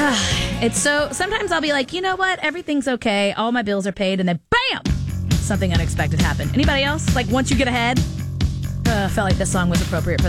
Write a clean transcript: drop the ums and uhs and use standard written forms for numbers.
It's so, sometimes I'll be like, you know what? Everything's okay. All my bills are paid. And then bam! Something unexpected happened. Anybody else? Like once you get ahead? Felt like this song was appropriate for